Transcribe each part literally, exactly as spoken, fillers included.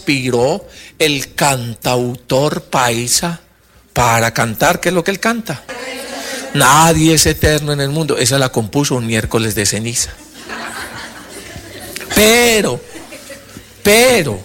inspiró el cantautor paisa para cantar? ¿Qué es lo que él canta? Nadie es eterno en el mundo. Esa la compuso un miércoles de ceniza. Pero, pero,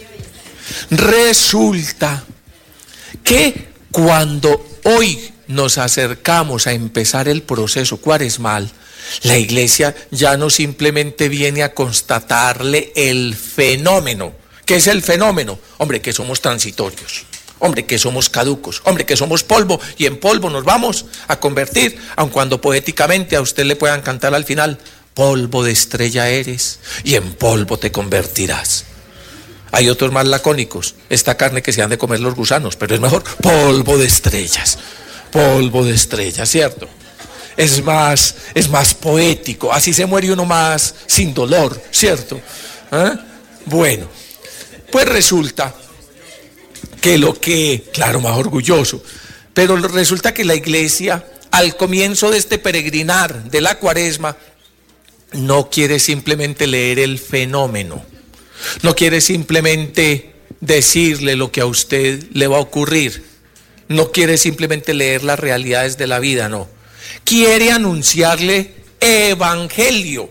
resulta que cuando hoy nos acercamos a empezar el proceso cuaresmal, la iglesia ya no simplemente viene a constatarle el fenómeno. ¿Qué es el fenómeno? Hombre, que somos transitorios. Hombre, que somos caducos. Hombre, que somos polvo y en polvo nos vamos a convertir, aun cuando poéticamente a usted le puedan cantar al final: polvo de estrella eres y en polvo te convertirás. Hay otros más lacónicos: esta carne que se han de comer los gusanos, pero es mejor polvo de estrellas. Polvo de estrellas, ¿cierto? Es más, es más poético, así se muere uno más sin dolor, ¿cierto? ¿Eh? Bueno, pues resulta que lo que, claro, más orgulloso, pero resulta que la iglesia, al comienzo de este peregrinar de la cuaresma, no quiere simplemente leer el fenómeno, no quiere simplemente decirle lo que a usted le va a ocurrir, no quiere simplemente leer las realidades de la vida, no. Quiere anunciarle evangelio.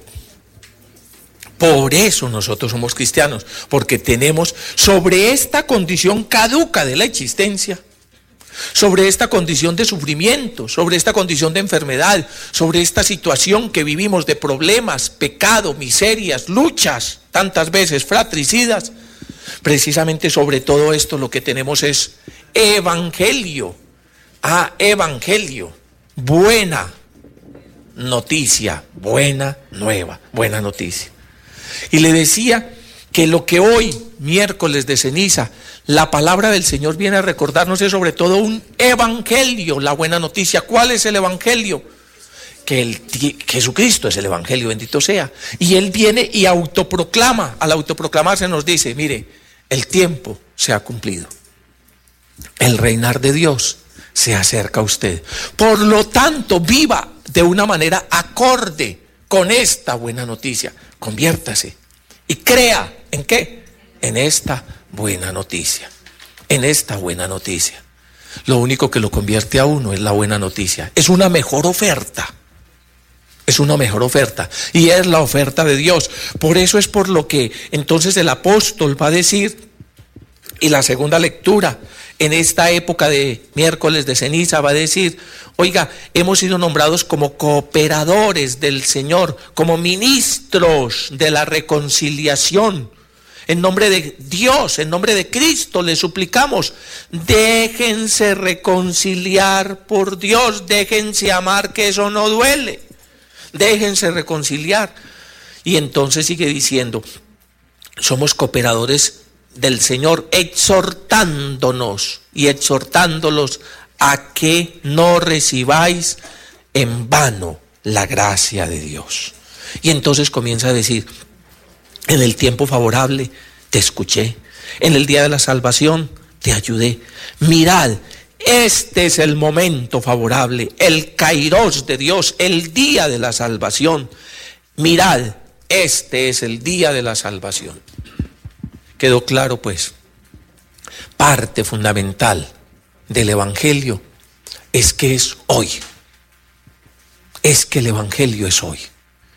Por eso nosotros somos cristianos, porque tenemos sobre esta condición caduca de la existencia, sobre esta condición de sufrimiento, sobre esta condición de enfermedad, sobre esta situación que vivimos de problemas, pecado, miserias, luchas, tantas veces fratricidas. Precisamente sobre todo esto lo que tenemos es evangelio. Ah, evangelio. Buena noticia, buena nueva, buena noticia. Y le decía que lo que hoy, miércoles de ceniza, la palabra del Señor viene a recordarnos es sobre todo un evangelio, la buena noticia. ¿Cuál es el evangelio? Que el, que Jesucristo es el evangelio, bendito sea. Y Él viene y autoproclama. Al autoproclamarse nos dice: mire, el tiempo se ha cumplido. El reinar de Dios se acerca a usted. Por lo tanto, viva de una manera acorde con esta buena noticia. Conviértase y crea ¿en qué? En esta buena noticia. En esta buena noticia. Lo único que lo convierte a uno es la buena noticia. Es una mejor oferta. Es una mejor oferta. Y es la oferta de Dios. Por eso es por lo que entonces el apóstol va a decir, y la segunda lectura en esta época de miércoles de ceniza va a decir: oiga, hemos sido nombrados como cooperadores del Señor, como ministros de la reconciliación. En nombre de Dios, en nombre de Cristo, le suplicamos: déjense reconciliar por Dios, déjense amar, que eso no duele, déjense reconciliar. Y entonces sigue diciendo: somos cooperadores del Señor, exhortándonos y exhortándolos a que no recibáis en vano la gracia de Dios. Y entonces comienza a decir: en el tiempo favorable te escuché, en el día de la salvación te ayudé. Mirad, este es el momento favorable, el kairos de Dios, el día de la salvación. Mirad, este es el día de la salvación. Quedó claro, pues, parte fundamental del evangelio es que es hoy. Es que el evangelio es hoy.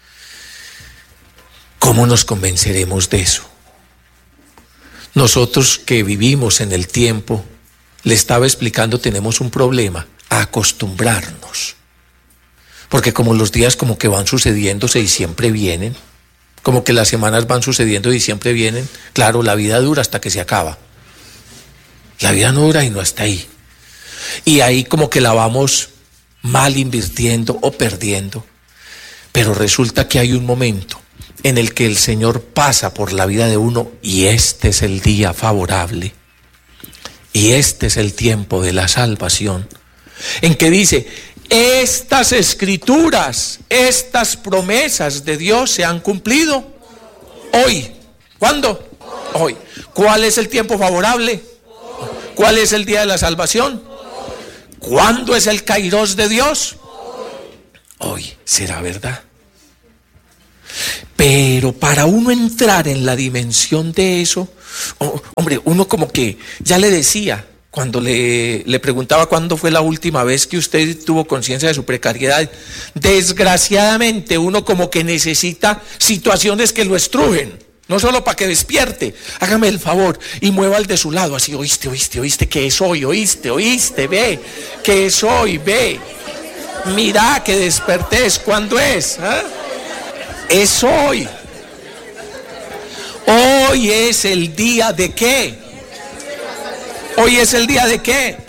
¿Cómo nos convenceremos de eso? Nosotros que vivimos en el tiempo, le estaba explicando, tenemos un problema: a acostumbrarnos. Porque como los días como que van sucediéndose y siempre vienen, como que las semanas van sucediendo y siempre vienen, claro, la vida dura hasta que se acaba. La vida no dura y no está ahí. Y ahí como que la vamos mal invirtiendo o perdiendo. Pero resulta que hay un momento en el que el Señor pasa por la vida de uno y este es el día favorable. Y este es el tiempo de la salvación, en que dice: estas escrituras, estas promesas de Dios se han cumplido hoy. ¿Cuándo? Hoy. ¿Cuál es el tiempo favorable? ¿Cuál es el día de la salvación? ¿Cuándo es el kairos de Dios? Hoy. ¿Será verdad? Pero para uno entrar en la dimensión de eso, Oh, hombre, uno como que ya le decía, cuando le, le preguntaba cuándo fue la última vez que usted tuvo conciencia de su precariedad, desgraciadamente uno como que necesita situaciones que lo estrujen, no solo para que despierte. Hágame el favor y mueva al de su lado, así, oíste, oíste, oíste, que es hoy, oíste, oíste, ve, que es hoy, ve, mira que despertés, ¿cuándo es? ¿Ah? Es hoy. Hoy es el día de qué. Hoy es el día de qué.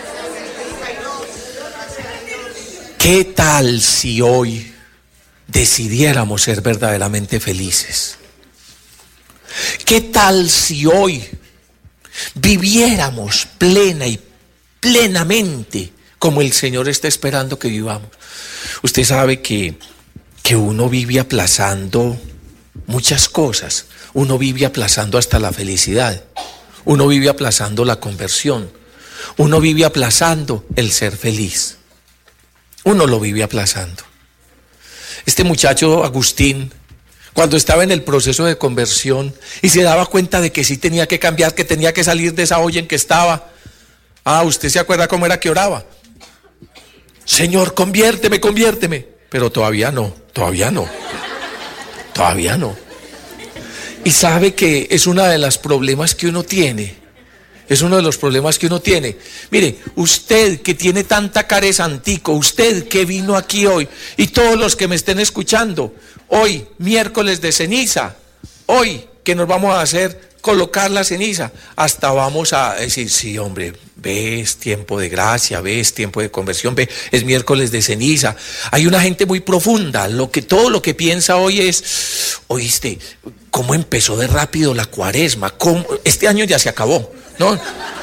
¿Qué tal si hoy decidiéramos ser verdaderamente felices? ¿Qué tal si hoy viviéramos plena y plenamente como el Señor está esperando que vivamos? Usted sabe que, que uno vive aplazando muchas cosas. Uno vive aplazando hasta la felicidad. Uno vive aplazando la conversión. Uno vive aplazando el ser feliz. Uno lo vive aplazando. Este muchacho Agustín, cuando estaba en el proceso de conversión y se daba cuenta de que sí tenía que cambiar, que tenía que salir de esa olla en que estaba. Ah, ¿usted se acuerda cómo era que oraba? Señor, conviérteme, conviérteme. Pero todavía no, todavía no. Todavía no. Y sabe que es uno de los problemas que uno tiene. Es uno de los problemas que uno tiene. Mire, usted que tiene tanta cara santico, usted que vino aquí hoy, y todos los que me estén escuchando, hoy, miércoles de ceniza, hoy que nos vamos a hacer colocar la ceniza, hasta vamos a decir, sí, hombre, ve, es tiempo de gracia, ve, es tiempo de conversión, ve, es miércoles de ceniza. Hay una gente muy profunda, lo que, todo lo que piensa hoy es, oíste, ¿cómo empezó de rápido la cuaresma? ¿Cómo? Este año ya se acabó, ¿no?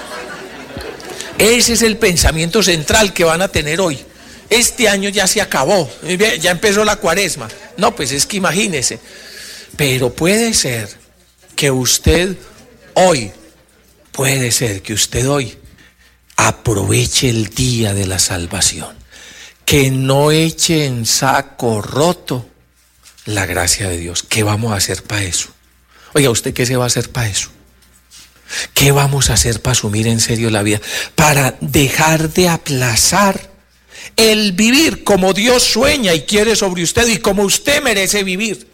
Ese es el pensamiento central que van a tener hoy. Este año ya se acabó, ya empezó la cuaresma. No, pues es que imagínese. Pero puede ser que usted hoy, puede ser que usted hoy aproveche el día de la salvación, que no eche en saco roto la gracia de Dios. ¿Qué vamos a hacer para eso? Oiga, ¿usted qué se va a hacer para eso? ¿Qué vamos a hacer para asumir en serio la vida? Para dejar de aplazar el vivir como Dios sueña y quiere sobre usted y como usted merece vivir.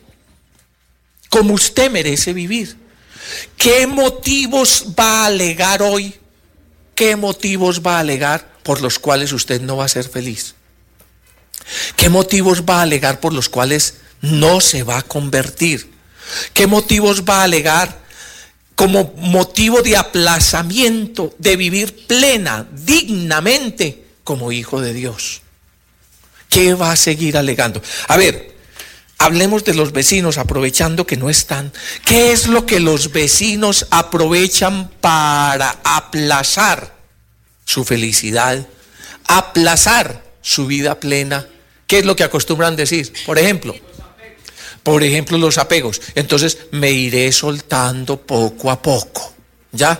Como usted merece vivir. ¿Qué motivos va a alegar hoy? ¿Qué motivos va a alegar por los cuales usted no va a ser feliz? ¿Qué motivos va a alegar por los cuales no se va a convertir? ¿Qué motivos va a alegar como motivo de aplazamiento de vivir plena, dignamente como hijo de Dios? ¿Qué va a seguir alegando? A ver, hablemos de los vecinos, aprovechando que no están. ¿Qué es lo que los vecinos aprovechan para aplazar su felicidad, aplazar su vida plena? ¿Qué es lo que acostumbran decir? Por ejemplo, por ejemplo, los apegos. Entonces, me iré soltando poco a poco. ¿Ya?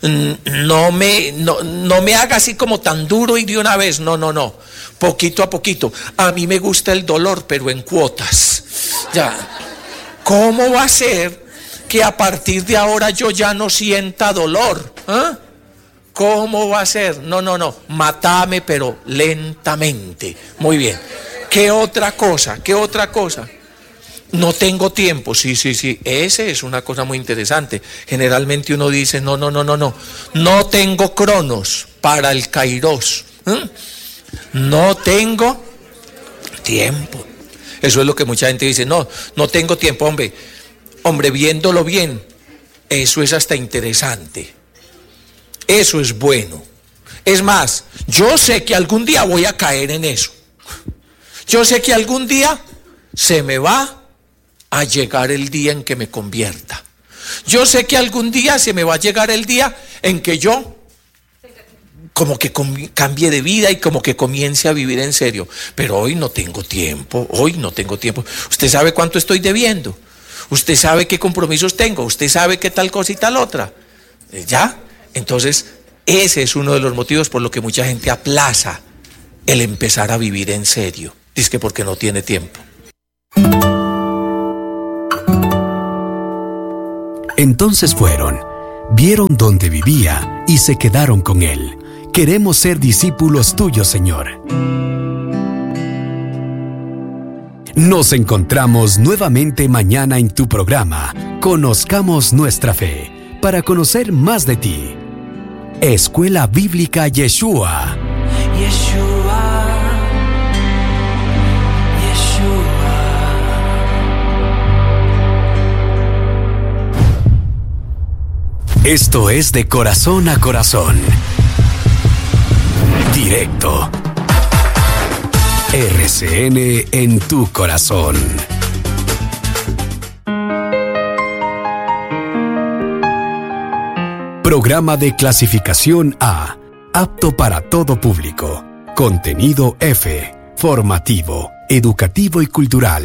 No me, no, no me haga así como tan duro y de una vez. No, no, no. Poquito a poquito. A mí me gusta el dolor, pero en cuotas. Ya. ¿Cómo va a ser que a partir de ahora yo ya no sienta dolor? ¿Ah? ¿Cómo va a ser? No, no, no. Mátame, pero lentamente. Muy bien. ¿Qué otra cosa? ¿Qué otra cosa? No tengo tiempo. Sí, sí, sí. Ese es una cosa muy interesante. Generalmente uno dice, no, no, no, no, no. No tengo cronos para el kairos. ¿Eh? No tengo tiempo. Eso es lo que mucha gente dice. No, no tengo tiempo, hombre. Hombre, viéndolo bien, eso es hasta interesante. Eso es bueno. Es más, yo sé que algún día voy a caer en eso. Yo sé que algún día se me va a llegar el día en que me convierta. Yo sé que algún día se me va a llegar el día en que yo como que cambie de vida y como que comience a vivir en serio. Pero hoy no tengo tiempo, hoy no tengo tiempo. ¿Usted sabe cuánto estoy debiendo? ¿Usted sabe qué compromisos tengo? ¿Usted sabe qué tal cosa y tal otra? ¿Ya? Entonces, ese es uno de los motivos por los que mucha gente aplaza el empezar a vivir en serio. Dice que porque no tiene tiempo. Entonces fueron vieron dónde vivía y se quedaron con él. Queremos ser discípulos tuyos, Señor. Nos encontramos nuevamente mañana en tu programa Conozcamos Nuestra Fe, para conocer más de ti. Escuela Bíblica Yeshua. Yeshua, Yeshua. Esto es de corazón a corazón. Directo. R C N en tu corazón. Programa de clasificación A, apto para todo público. Contenido F, formativo, educativo y cultural.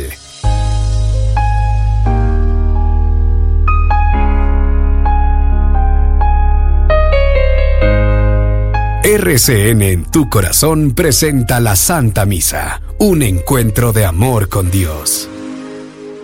R C N en tu corazón presenta la Santa Misa, un encuentro de amor con Dios.